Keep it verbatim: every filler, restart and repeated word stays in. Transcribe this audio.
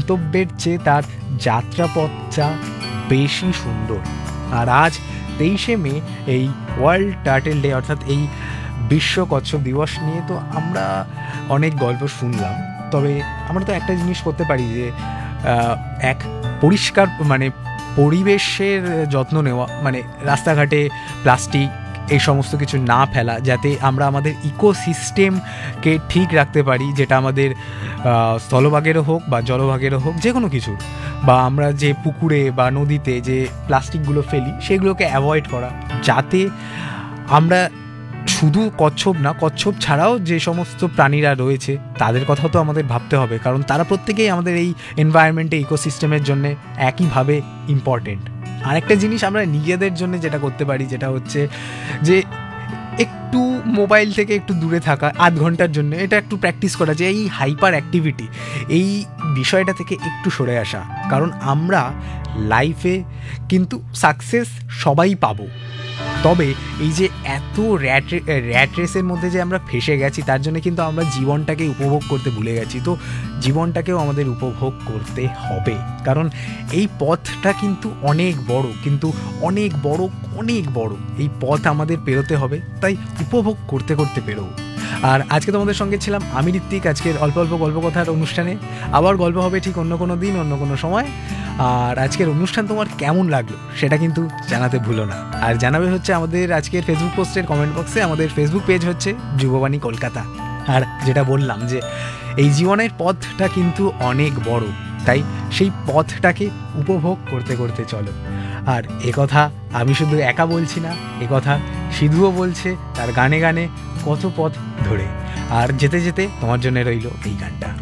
গন্তব্যের চেয়ে তার যাত্রাপথটা বেশি সুন্দর। আর আজ তেইশে মে এই ওয়ার্ল্ড টার্টেল ডে, অর্থাৎ এই বিশ্ব কচ্ছপ দিবস নিয়ে তো আমরা অনেক গল্প শুনলাম। তবে আমরা তো একটা জিনিস করতে পারি যে এক পরিষ্কার মানে পরিবেশের যত্ন নেওয়া, মানে রাস্তাঘাটে প্লাস্টিক এই সমস্ত কিছু না ফেলা, যাতে আমরা আমাদের ইকোসিস্টেমকে ঠিক রাখতে পারি, যেটা আমাদের স্থলভাগেরও হোক বা জলভাগেরও হোক, যে কোনো কিছুর। বা আমরা যে পুকুরে বা নদীতে যে প্লাস্টিকগুলো ফেলি সেগুলোকে অ্যাভয়েড করা, যাতে আমরা শুধু কচ্ছপ না, কচ্ছপ ছাড়াও যে সমস্ত প্রাণীরা রয়েছে তাদের কথাও তো আমাদের ভাবতে হবে, কারণ তারা প্রত্যেকেই আমাদের এই এনভায়রনমেন্টে ইকোসিস্টেমের জন্য একইভাবে ইম্পর্টেন্ট। আরেকটা জিনিস আমরা নিজেদের জন্য যেটা করতে পারি, যেটা হচ্ছে যে একটু মোবাইল থেকে একটু দূরে থাকা আধ ঘন্টার জন্য, এটা একটু প্র্যাকটিস করা, যে এই হাইপার অ্যাক্টিভিটি এই বিষয়টা থেকে একটু সরে আসা। কারণ আমরা লাইফে কিন্তু সাকসেস সবাই পাবো, তবে এই যে এত র্যাট র্যাট রেসের মধ্যে যে আমরা ফেসে গেছি, তার জন্য কিন্তু আমরা জীবনটাকে উপভোগ করতে ভুলে গেছি। তো জীবনটাকেও আমাদের উপভোগ করতে হবে, কারণ এই পথটা কিন্তু অনেক বড়, কিন্তু অনেক বড় অনেক বড় এই পথ আমাদের পেরোতে হবে, তাই উপভোগ করতে করতে পেরোবো। আর আজকে তোমাদের সঙ্গে ছিলাম আমি ঋত্বিক, আজকের অল্প অল্প গল্প কথার অনুষ্ঠানে। আবার গল্প হবে ঠিক অন্য কোনো দিন, অন্য কোনো সময়। আর আজকের অনুষ্ঠান তোমার কেমন লাগলো সেটা কিন্তু জানাতে ভুলো না। আর জানাবে হচ্ছে আমাদের আজকের ফেসবুক পোস্টের কমেন্ট বক্সে। আমাদের ফেসবুক পেজ হচ্ছে যুববাণী কলকাতা। আর যেটা বললাম যে এই জীবনের পথটা কিন্তু অনেক বড়, তাই সেই পথটাকে উপভোগ করতে করতে চলো। আর একথা আমি শুধু একা বলছি না, একথা সিধুও বলছে তার গানে গানে কত পথ ধরে। আর যেতে যেতে তোমার জন্য রইল এই গানটা।